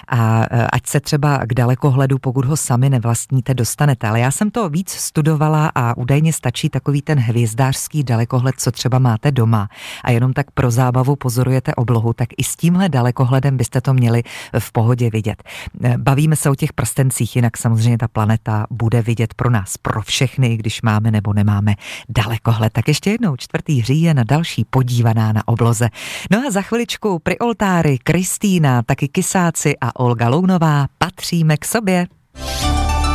a ať se třeba k dalekohledu, pokud ho sami nevlastníte, dostanete. Ale já jsem to víc studovala a údajně stačí takový ten hvězdářský dalekohled, co třeba máte doma a jenom tak pro zábavu pozorujete oblohu, tak i s tímhle dalekohledem byste to měli v pohodě vidět. Bavíme se o těch prstencích, jinak samozřejmě ta planeta bude vidět pro nás, pro všechny, když máme nebo nemáme dalekohled. Tak ještě jednou 4. říjen na další podívaná na obloze. No a za chviličku pri oltári Kristýna, taky Kysáci a Olga Lounová patříme k sobě.